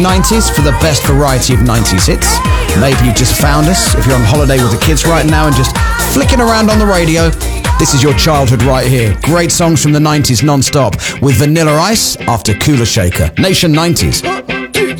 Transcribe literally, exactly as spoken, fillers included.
nineties for the best variety of nineties hits. Maybe you just found us. If you're on holiday with the kids right now and just flicking around on the radio, this is your childhood right here. Great songs from the nineties non-stop with Vanilla Ice after Cooler Shaker. Nation nineties.